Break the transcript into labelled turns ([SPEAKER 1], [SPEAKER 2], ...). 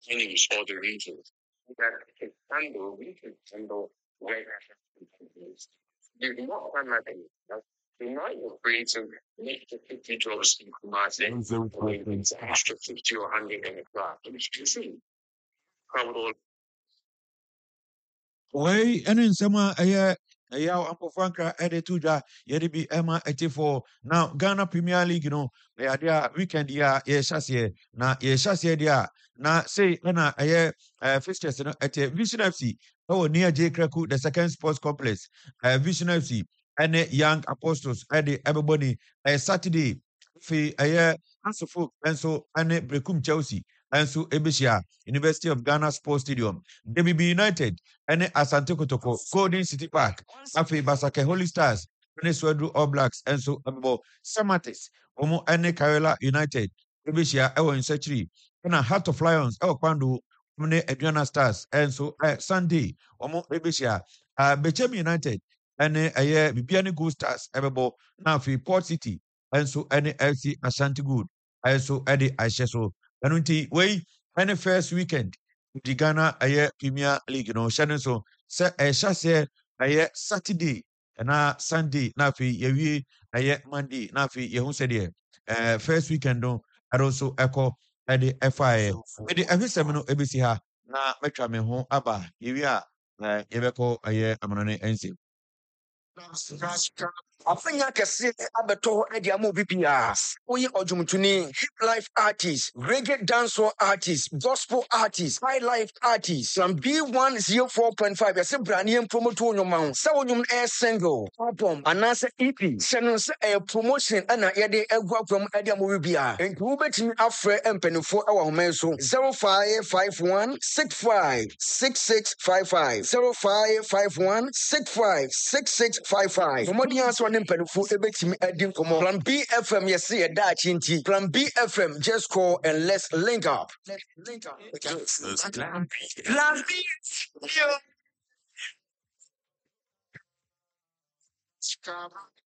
[SPEAKER 1] news or the regions that can handle, we can handle where you do not find that you might create some make the 50 jobs in Kumasi and extra 50 or 100 in a class. Which you see, probably
[SPEAKER 2] Way and in summer a year ample franca added to ja yet be Emma 84. Now Ghana Premier League, they are there weekend yeah, chassis na chassis there. Now say a year fixtures at Vision FC. Oh, near J Kraku, the second sports complex, Vision FC, and young apostles, Eddie everybody, Saturday, fi a year, and so, and Brekum Chelsea, and so Ebisia, University of Ghana Sports Stadium, WB United. Ɛne Asante Kotoko, Golden City Park, afei Basake Holy Stars, ɛne Swedru All Blacks, ɛnso ɛbɛbɔ Samatex, wɔn ɛne Karela United, ɛbɛhyia ɛwɔ Nsɛkyiri, ɛna Heart of Lions ɛwɔ Kwando, wɔn ne Aduana Stars, ɛnso Sunday, wɔn ɛbɛhyia Bechem United, ɛne ɛyɛ Bibiani Gold Stars ɛbɛbɔ, na afei Port City, ɛnso ɛne FC Ashanti Good, ɛnso ɛde ahyɛ so, ɛno nti wei ɛne first weekend. The Ghana Premier League, Shannon so say Saturday and Sunday nafi yewi Monday nafi yehu said first weekend no and also echo at the FIA. The every seminar ABC ha na metwa me ho aba yewi a yebeko amanone ensi.
[SPEAKER 3] Afenya kese abeto edi amu bibia. Oye ojumtuni, hip life artist, reggae dancehall artist, gospel artist, high life artist. From B104.5 yase brani promote onyoma. Sa onyum air single, album, anase EP. Shannon se a promotion ana yede egwa from edi amu bibia. Enki ubetimi afre empenifo ewa homenso 0551 65 6655 0551 65 6655. Somebody else one impenful ebetimi edim komo. Plan B FM yesi eda chinti. Plan B FM just call and let's link up. Let's link up. Plan B. Plan B. Yo.